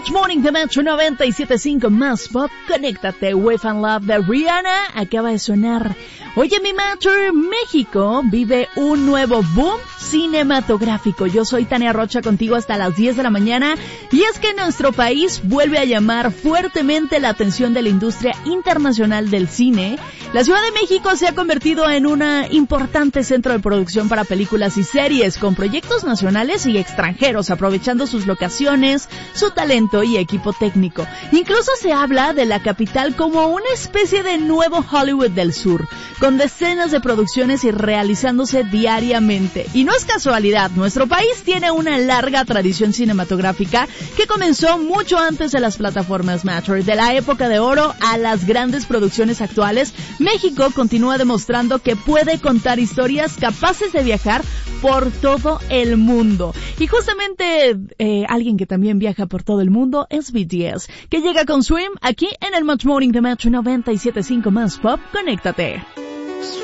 Match Morning de Metro 97.5 más pop. Conéctate, Wave and Love de Rihanna acaba de sonar. Oye, mi Metro, México vive un nuevo boom cinematográfico. Yo soy Tania Rocha contigo hasta las 10 de la mañana. Y es que nuestro país vuelve a llamar fuertemente la atención de la industria internacional del cine. La Ciudad de México se ha convertido en un importante centro de producción para películas y series, con proyectos nacionales y extranjeros, aprovechando sus locaciones, su talento y equipo técnico. Incluso se habla de la capital como una especie de nuevo Hollywood del Sur, con decenas de producciones y realizándose diariamente. Y no es casualidad, nuestro país tiene una larga tradición cinematográfica que comenzó mucho antes de las plataformas Mature. De la época de oro a las grandes producciones actuales, México continúa demostrando que puede contar historias capaces de viajar por todo el mundo. Y justamente alguien que también viaja por todo el mundo es BTS, que llega con Swim aquí en el Match Morning de Metro 97.5 más pop. Conéctate.